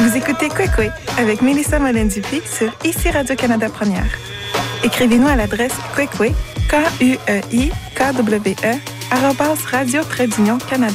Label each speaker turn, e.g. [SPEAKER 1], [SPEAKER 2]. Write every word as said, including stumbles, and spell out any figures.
[SPEAKER 1] Vous écoutez Kwekwe avec Mélissa Mollin-Dupuis sur Ici Radio-Canada Première. Écrivez-nous à l'adresse kwekwe, K U E I K W E, arobase radio-canada.